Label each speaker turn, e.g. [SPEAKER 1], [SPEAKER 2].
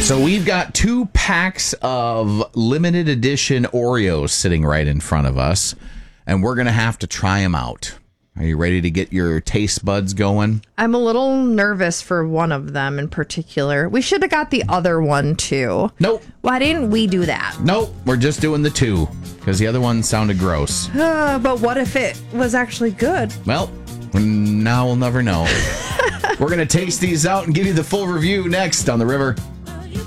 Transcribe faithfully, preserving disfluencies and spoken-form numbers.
[SPEAKER 1] So we've got two packs of limited edition Oreos sitting right in front of us, and we're going to have to try them out. Are you ready to get your taste buds going?
[SPEAKER 2] I'm a little nervous for one of them in particular. We should have got the other one, too.
[SPEAKER 1] Nope.
[SPEAKER 2] Why didn't we do that?
[SPEAKER 1] Nope. We're just doing the two, because the other one sounded gross.
[SPEAKER 2] Uh, but what if it was actually good?
[SPEAKER 1] Well, now we'll never know. We're going to taste these out and give you the full review next on The River.